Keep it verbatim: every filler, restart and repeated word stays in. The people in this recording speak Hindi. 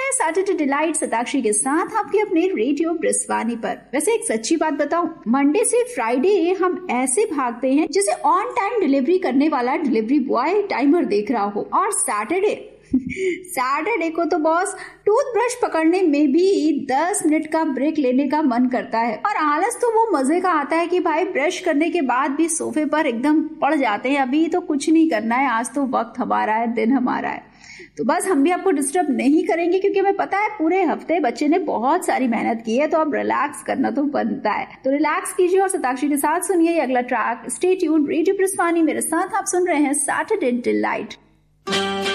है सैटरडे डिलाइट सताक्षी के साथ आपके अपने रेडियो ब्रिस्वानी पर। वैसे एक सच्ची बात बताऊं, मंडे से फ्राइडे हम ऐसे भागते हैं जैसे ऑन टाइम डिलीवरी करने वाला डिलीवरी बॉय टाइमर देख रहा हो, और सैटरडे सैटरडे को तो बॉस टूथब्रश पकड़ने में भी दस मिनट का ब्रेक लेने का मन करता है। और आलस तो वो मजे का आता है कि भाई ब्रश करने के बाद भी सोफे पर एकदम पड़ जाते हैं, अभी तो कुछ नहीं करना है, आज तो वक्त हमारा है, दिन हमारा है। तो बस हम भी आपको डिस्टर्ब नहीं करेंगे, क्योंकि हमें पता है पूरे हफ्ते बच्चे ने बहुत सारी मेहनत की है, तो अब रिलैक्स करना तो बनता है। तो रिलैक्स कीजिए और सताक्षी के साथ सुनिए ये अगला ट्रैक। स्टे ट्यून्ड, रेडियो ब्रिस्वानी, मेरे साथ आप सुन रहे हैं सैटरडे डिलाइट।